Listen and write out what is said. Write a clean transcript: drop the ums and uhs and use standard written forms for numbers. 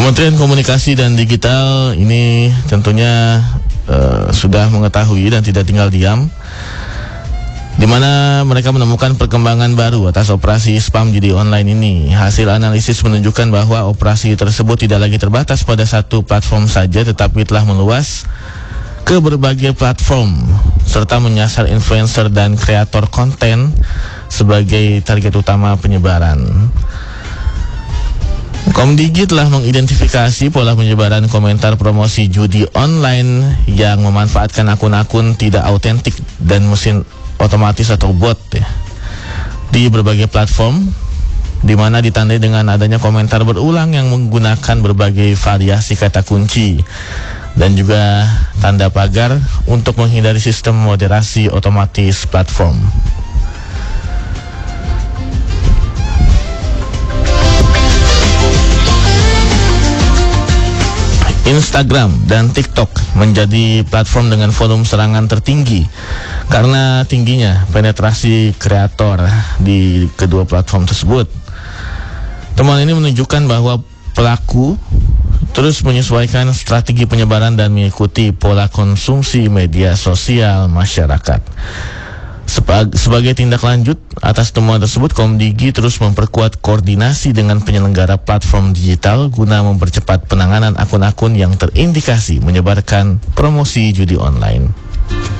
Kementerian Komunikasi dan Digital ini tentunya sudah mengetahui dan tidak tinggal diam, di mana mereka menemukan perkembangan baru atas operasi spam judi online ini. Hasil analisis menunjukkan bahwa operasi tersebut tidak lagi terbatas pada satu platform saja, tetapi telah meluas ke berbagai platform serta menyasar influencer dan kreator konten sebagai target utama penyebaran. Komdigi telah mengidentifikasi pola penyebaran komentar promosi judi online yang memanfaatkan akun-akun tidak autentik dan mesin otomatis atau bot di berbagai platform, di mana ditandai dengan adanya komentar berulang yang menggunakan berbagai variasi kata kunci dan juga tanda pagar untuk menghindari sistem moderasi otomatis platform. Instagram dan TikTok menjadi platform dengan volume serangan tertinggi karena tingginya penetrasi kreator di kedua platform tersebut. Temuan ini menunjukkan bahwa pelaku terus menyesuaikan strategi penyebaran dan mengikuti pola konsumsi media sosial masyarakat. Sebagai tindak lanjut atas temuan tersebut, Komdigi terus memperkuat koordinasi dengan penyelenggara platform digital guna mempercepat penanganan akun-akun yang terindikasi menyebarkan promosi judi online.